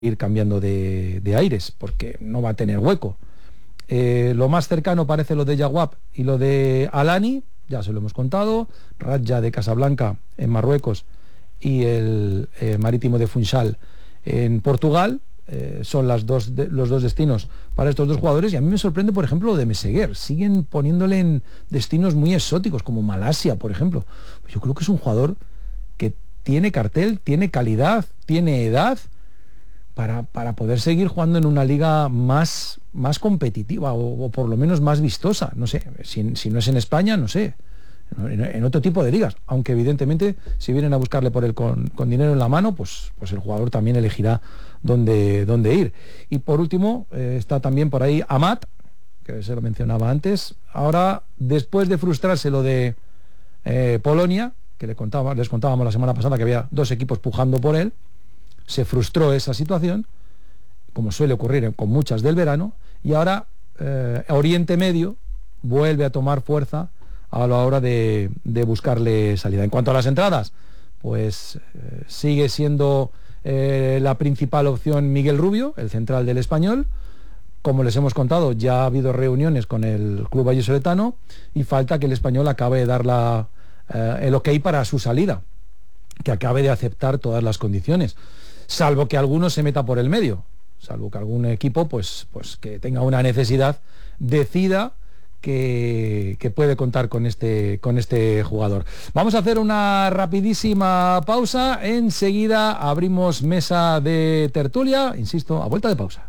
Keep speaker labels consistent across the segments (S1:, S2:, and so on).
S1: ir cambiando de aires, porque no va a tener hueco. Lo más cercano parece lo de Yaguap y lo de Alani, ya se lo hemos contado, Raja de Casablanca en Marruecos y el Marítimo de Funchal en Portugal. Son los dos destinos para estos dos jugadores, y a mí me sorprende, por ejemplo, lo de Meseguer. Siguen poniéndole en destinos muy exóticos, como Malasia, por ejemplo. Yo creo que es un jugador que tiene cartel, tiene calidad, tiene edad para poder seguir jugando en una liga más competitiva o por lo menos más vistosa. No sé, si no es en España, no sé, en otro tipo de ligas, aunque evidentemente si vienen a buscarle por él con dinero en la mano, pues el jugador también elegirá dónde ir. Y por último está también por ahí Amat, que se lo mencionaba antes. Ahora, después de frustrarse lo de Polonia, que les contábamos la semana pasada que había dos equipos pujando por él, se frustró esa situación, como suele ocurrir con muchas del verano, y ahora Oriente Medio vuelve a tomar fuerza a la hora de buscarle salida. En cuanto a las entradas, pues sigue siendo la principal opción Miguel Rubio, el central del Español. Como les hemos contado, ya ha habido reuniones con el club vallisoletano y falta que el Español acabe de dar el ok para su salida, que acabe de aceptar todas las condiciones, salvo que alguno se meta por el medio, salvo que algún equipo pues que tenga una necesidad decida que puede contar con este jugador. Vamos a hacer una rapidísima pausa. Enseguida abrimos mesa de tertulia, insisto, a vuelta de pausa.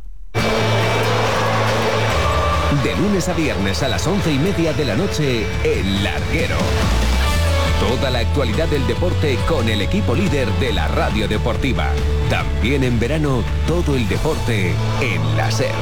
S2: De lunes a viernes a las 11:30 de la noche, El Larguero. Toda la actualidad del deporte con el equipo líder de la radio deportiva. También en verano, todo el deporte en la SER.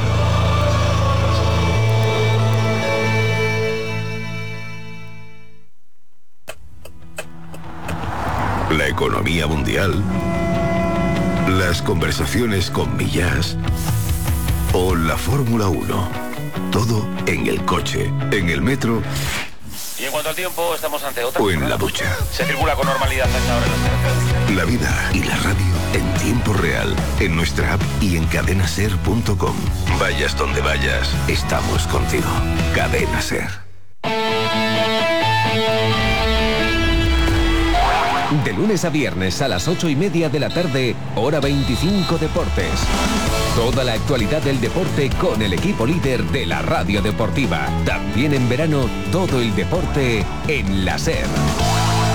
S3: La economía mundial, las conversaciones con Millás o la Fórmula 1. Todo en el coche, en el metro.
S4: Y en cuanto al tiempo, estamos ante otra.
S3: O en la ducha.
S4: Se circula con normalidad a esta hora en las carreteras.
S3: La vida y la radio en tiempo real, en nuestra app y en cadenaser.com. Vayas donde vayas, estamos contigo. Cadena Ser.
S2: De lunes a viernes a las 8:30 de la tarde, hora 25 Deportes. Toda la actualidad del deporte con el equipo líder de la radio deportiva. También en verano, todo el deporte en la SER.